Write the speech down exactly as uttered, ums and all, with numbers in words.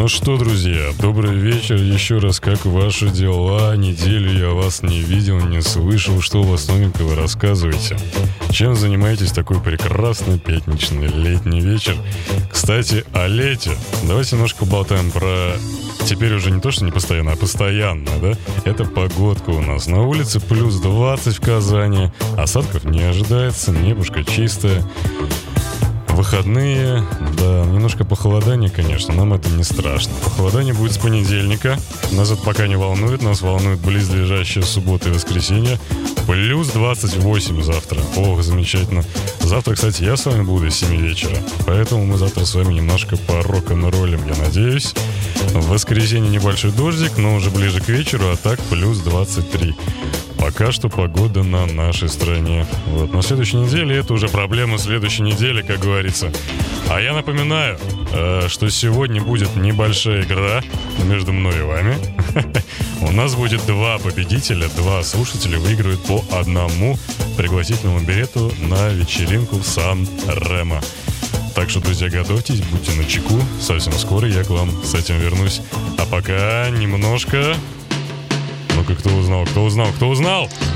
что, друзья, добрый вечер. Еще раз, как ваши дела? Неделю я вас не видел, не слышал. Что у вас новенького? Рассказывайте. Чем занимаетесь такой прекрасный пятничный летний вечер? Кстати, о лете. Давайте немножко поболтаем про... Теперь уже не то, что не постоянно, а постоянно, да? Это погодка у нас. На улице плюс двадцать в Казани. Осадков не ожидается, небушка чистая. Выходные, да, немножко похолодание, конечно, нам это не страшно. Похолодание будет с понедельника. Нас это пока не волнует, нас волнует близлежащая суббота и воскресенье. Плюс двадцать восемь завтра. Ох, замечательно. Завтра, кстати, я с вами буду с семи вечера. Поэтому мы завтра с вами немножко по рок-н-роллем, я надеюсь. В воскресенье небольшой дождик, но уже ближе к вечеру, а так плюс двадцать три. Пока что погода на нашей стране. Вот. На следующей неделе это уже проблема следующей недели, как говорится. А я напоминаю, э, что сегодня будет небольшая игра между мной и вами. У нас будет два победителя, два слушателя выиграют по одному пригласительному билету на вечеринку в Сан-Ремо. Так что, друзья, готовьтесь, будьте начеку. Совсем скоро я к вам с этим вернусь. А пока немножко... Ну-ка, кто узнал, кто узнал, кто узнал?